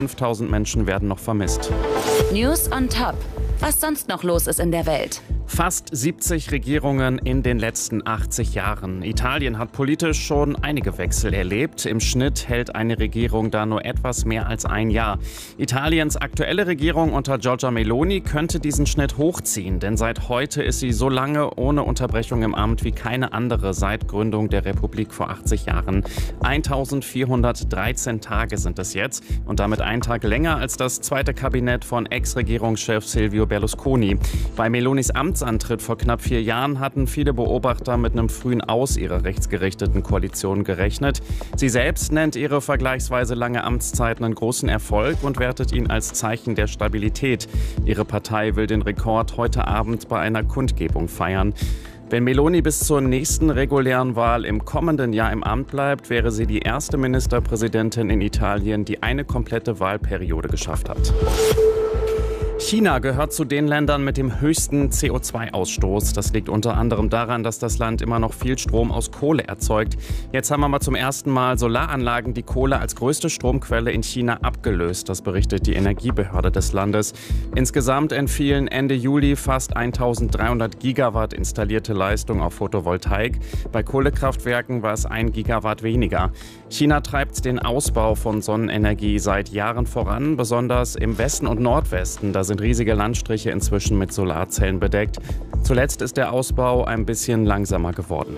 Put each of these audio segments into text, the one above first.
5.000 Menschen werden noch vermisst. News on Top. Was sonst noch los ist in der Welt. Fast 70 Regierungen in den letzten 80 Jahren. Italien hat politisch schon einige Wechsel erlebt. Im Schnitt hält eine Regierung da nur etwas mehr als ein Jahr. Italiens aktuelle Regierung unter Giorgia Meloni könnte diesen Schnitt hochziehen, denn seit heute ist sie so lange ohne Unterbrechung im Amt wie keine andere seit Gründung der Republik vor 80 Jahren. 1413 Tage sind es jetzt und damit einen Tag länger als das zweite Kabinett von Ex-Regierungschef Silvio Berlusconi. Bei Melonis Amtsantritt vor knapp 4 Jahren hatten viele Beobachter mit einem frühen Aus ihrer rechtsgerichteten Koalition gerechnet. Sie selbst nennt ihre vergleichsweise lange Amtszeit einen großen Erfolg und wertet ihn als Zeichen der Stabilität. Ihre Partei will den Rekord heute Abend bei einer Kundgebung feiern. Wenn Meloni bis zur nächsten regulären Wahl im kommenden Jahr im Amt bleibt, wäre sie die erste Ministerpräsidentin in Italien, die eine komplette Wahlperiode geschafft hat. China gehört zu den Ländern mit dem höchsten CO2-Ausstoß. Das liegt unter anderem daran, dass das Land immer noch viel Strom aus Kohle erzeugt. Jetzt haben aber zum ersten Mal Solaranlagen die Kohle als größte Stromquelle in China abgelöst. Das berichtet die Energiebehörde des Landes. Insgesamt entfielen Ende Juli fast 1300 Gigawatt installierte Leistung auf Photovoltaik. Bei Kohlekraftwerken war es 1 Gigawatt weniger. China treibt den Ausbau von Sonnenenergie seit Jahren voran, besonders im Westen und Nordwesten. Da sind riesige Landstriche inzwischen mit Solarzellen bedeckt. Zuletzt ist der Ausbau ein bisschen langsamer geworden.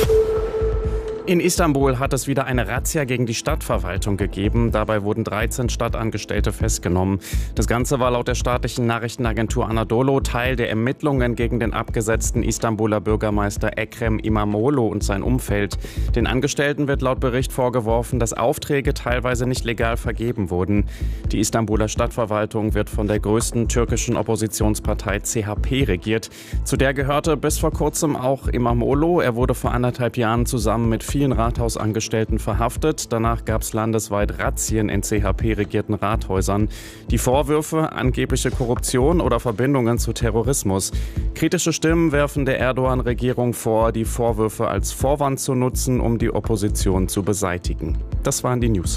In Istanbul hat es wieder eine Razzia gegen die Stadtverwaltung gegeben. Dabei wurden 13 Stadtangestellte festgenommen. Das Ganze war laut der staatlichen Nachrichtenagentur Anadolu Teil der Ermittlungen gegen den abgesetzten Istanbuler Bürgermeister Ekrem İmamoğlu und sein Umfeld. Den Angestellten wird laut Bericht vorgeworfen, dass Aufträge teilweise nicht legal vergeben wurden. Die Istanbuler Stadtverwaltung wird von der größten türkischen Oppositionspartei CHP regiert. Zu der gehörte bis vor kurzem auch İmamoğlu. Er wurde vor 1,5 Jahren zusammen mit vielen Rathausangestellten verhaftet. Danach gab es landesweit Razzien in CHP-regierten Rathäusern. Die Vorwürfe, angebliche Korruption oder Verbindungen zu Terrorismus. Kritische Stimmen werfen der Erdogan-Regierung vor, die Vorwürfe als Vorwand zu nutzen, um die Opposition zu beseitigen. Das waren die News.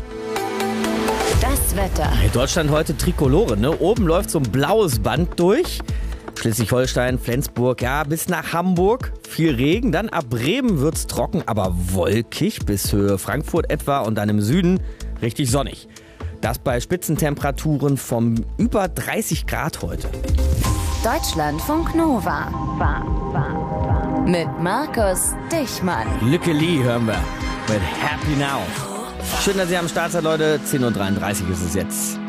Das Wetter. In Deutschland heute Trikolore, ne? Oben läuft so ein blaues Band durch. Schleswig-Holstein, Flensburg, ja, bis nach Hamburg. Viel Regen, dann ab Bremen wird's trocken, aber wolkig bis Höhe Frankfurt etwa und dann im Süden richtig sonnig. Das bei Spitzentemperaturen von über 30 Grad heute. Deutschlandfunk Nova. Mit Markus Dichmann. Lücke Lee hören wir mit Happy Now. Schön, dass ihr am Start seid, Leute. 10:33 Uhr ist es jetzt.